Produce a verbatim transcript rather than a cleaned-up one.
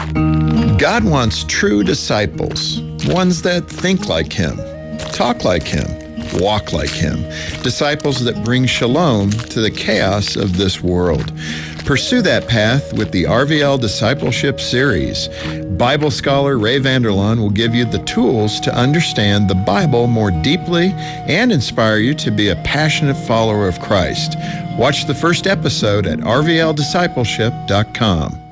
God wants true disciples, ones that think like Him, talk like Him, walk like Him, disciples that bring shalom to the chaos of this world. Pursue that path with the R V L Discipleship Series. Bible scholar Ray Vander Laan will give you the tools to understand the Bible more deeply and inspire you to be a passionate follower of Christ. Watch the first episode at r v l discipleship dot com.